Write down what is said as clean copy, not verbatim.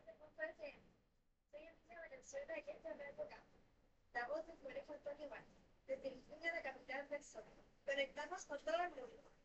Soy amiga de canción de aquí en la época. La voz de Florejo Antonio Vázquez, desde Vicuña, la capital del sol. Conectamos con todo el mundo.